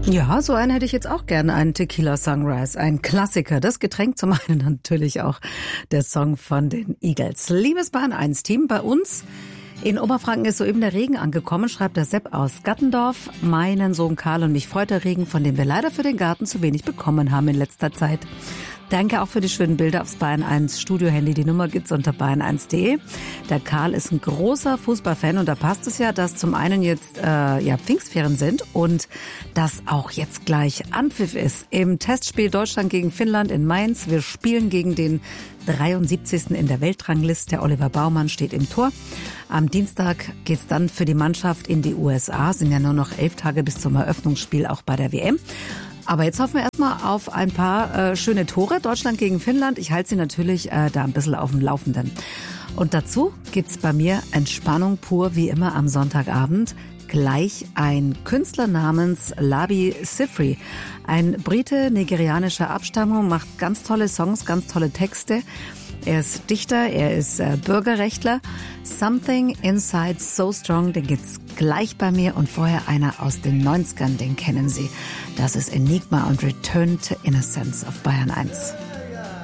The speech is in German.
Ja, so einen hätte ich jetzt auch gerne, einen Tequila Sunrise, ein Klassiker. Das Getränk zum einen natürlich auch der Song von den Eagles. Liebes Bayern 1 Team, bei uns in Oberfranken ist soeben der Regen angekommen, schreibt der Sepp aus Gattendorf. Meinen Sohn Karl und mich freut der Regen, von dem wir leider für den Garten zu wenig bekommen haben in letzter Zeit. Danke auch für die schönen Bilder aufs Bayern 1 Studio-Handy. Die Nummer gibt's unter bayern1.de. Der Karl ist ein großer Fußballfan und da passt es ja, dass zum einen jetzt Pfingstferien sind und dass auch jetzt gleich Anpfiff ist im Testspiel Deutschland gegen Finnland in Mainz. Wir spielen gegen den 73. in der Weltrangliste. Oliver Baumann steht im Tor. Am Dienstag geht's dann für die Mannschaft in die USA. Sind ja nur noch 11 Tage bis zum Eröffnungsspiel auch bei der WM. Aber jetzt hoffen wir erstmal auf ein paar schöne Tore. Deutschland gegen Finnland. Ich halte Sie natürlich da ein bisschen auf dem Laufenden. Und dazu gibt's bei mir Entspannung pur, wie immer am Sonntagabend. Gleich ein Künstler namens Labi Siffre. Ein Brite nigerianischer Abstammung, macht ganz tolle Songs, ganz tolle Texte. Er ist Dichter, er ist Bürgerrechtler. Something Inside So Strong, den gibt's gleich bei mir. Und vorher einer aus den 90ern, den kennen Sie. Das ist Enigma und Return to Innocence auf Bayern 1.